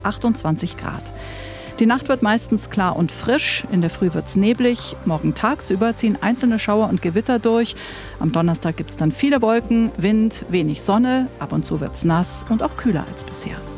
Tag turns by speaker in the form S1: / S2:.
S1: 28 Grad. Die Nacht wird meistens klar und frisch, in der Früh wird es neblig, morgen tagsüber ziehen einzelne Schauer und Gewitter durch. Am Donnerstag gibt es dann viele Wolken, Wind, wenig Sonne, ab und zu wird es nass und auch kühler als bisher.